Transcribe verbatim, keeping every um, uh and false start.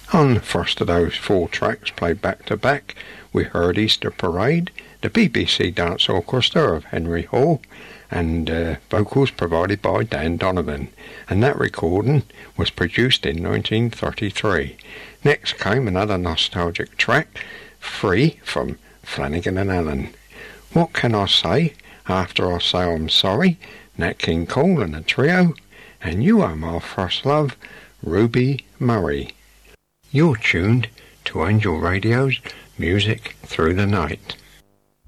On the first of those four tracks played back to back, we heard Easter Parade, the B B C Dance Orchestra of Henry Hall, and uh, vocals provided by Dan Donovan, and that recording was produced in nineteen thirty-three. Next came another nostalgic track, Free, from Flanagan and Allen. What Can I Say After I Say I'm Sorry, Nat King Cole and the Trio, and You Are My First Love, Ruby Murray. You're tuned to Angel Radio's Music Through the Night.